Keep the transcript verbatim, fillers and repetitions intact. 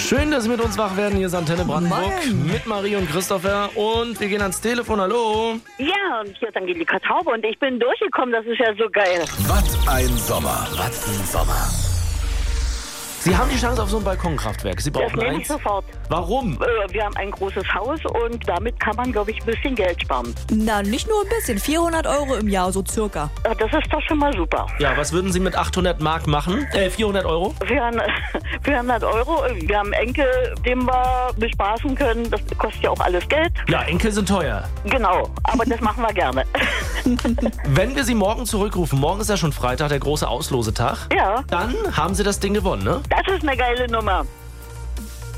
Schön, dass Sie mit uns wach werden. Hier ist Antenne Brandenburg Morgen. mit Marie und Christopher. Und wir gehen ans Telefon. Hallo. Ja, und hier ist Angelika Taube und ich bin durchgekommen, das ist ja so geil. Was ein Sommer. Was ein Sommer. Sie haben die Chance auf so ein Balkonkraftwerk. Sie Das brauchen nehme ich eins. sofort. Warum? Äh, Wir haben ein großes Haus und damit kann man, glaube ich, ein bisschen Geld sparen. Na, nicht nur ein bisschen. vierhundert Euro im Jahr, so circa. Äh, Das ist doch schon mal super. Ja, was würden Sie mit achthundert Mark machen? Äh, vierhundert Euro? vierhundert vierhundert Euro. Wir haben Enkel, den wir bespaßen können. Das kostet ja auch alles Geld. Ja, Enkel sind teuer. Genau, aber das machen wir gerne. Wenn wir Sie morgen zurückrufen, morgen ist ja schon Freitag, der große Auslosetag, Ja, dann haben Sie das Ding gewonnen, ne? das ist eine geile Nummer.